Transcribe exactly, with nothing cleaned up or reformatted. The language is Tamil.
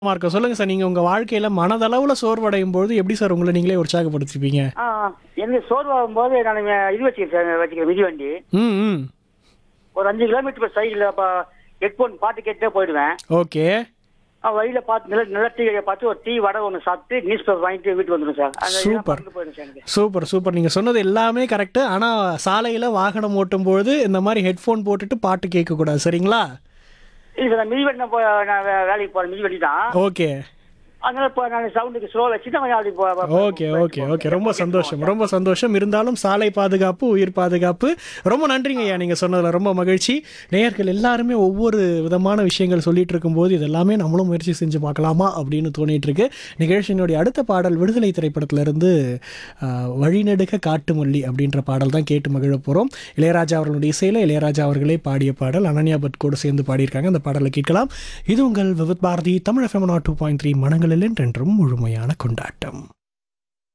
இருக்கும். சொல்லுங்க சார், நீங்க உங்க வாழ்க்கையில மனதளவுல சோர்வடையும் பொழுது எப்படி சார் உங்களை நீங்களே உற்சாகப்படுத்திப்பீங்க? ஆ ஆ. எனக்கு சோர்வாகும்போது நான் இது வச்சுக்கிறேன் சார், வச்சுக்கிறேன் மிதிவண்டி. ம் ம் ஒரு அஞ்சு கிலோமீட்டர் சைடில் இப்போ ஹெட்ஃபோன் பாட்டு கேட்டே போயிடுவேன். ஓகே. வழியில் பார்த்து நல்ல நல்ல டீ கடையை பார்த்து ஒரு டீ வடை ஒன்று சாப்பிட்டு நியூஸ் பேப்பர் வாங்கிட்டு வீட்டுக்கு வந்துடும் சார். அந்த இதெல்லாம் சூப்பர் மறந்து போயிடும் சார் எனக்கு. Super super. நீங்க சொன்னது எல்லாமே கரெக்ட். ஆனா சாலையில வாகனம் ஓட்டும் பொழுது இந்த மாதிரி ஹெட்ஃபோன் போட்டுட்டு பாட்டு கேட்க கூடாது, சரிங்களா? இல்லை சார், நான் மிதிவண்டி நான் போ நான் வே- வேலைக்கு போகிறேன் மிதிவண்டி தான். ஓகே அதனால இப்போ நான் சவுண்டுக்கு ஸ்லோ வச்சு தான் கொஞ்சம் அப்படி போ- போ- ஓகே ஓகே ஓகே. ரொம்ப சந்தோஷம் ரொம்ப சந்தோஷம். இருந்தாலும் சாலை பாதுகாப்பு உயிர் பாதுகாப்பு. ரொம்ப நன்றிங்க ஐயா, நீங்க சொன்னதுல ரொம்ப மகிழ்ச்சி. நேயர்கள் எல்லாருமே ஒவ்வொரு விதமான விஷயங்கள் சொல்லிட்டு இருக்கும்போது இதெல்லாமே நம்மளும் முயற்சி செஞ்சு பார்க்கலாமா அப்படின்னு தோணிட்டு இருக்கு. நிகழ்ச்சியினுடைய அடுத்த பாடல் விடுதலை திரைப்படத்திலிருந்து ஆஹ், வழிநெடுக காட்டுமல்லி அப்படின்ற பாடல் தான் கேட்டு மகிழ போறோம். இளையராஜா அவர்களுடைய இசையில இளையராஜா அவர்களே பாடிய பாடல், அனன்யா பட் கூட சேர்ந்து பாடியிருக்காங்க. அந்த பாடலை கேட்கலாம். இது உங்கள் Vividh Bharathi Tamil FM two point three மனங்களில் என்றென்றும் முழுமையான கொண்டாட்டம்.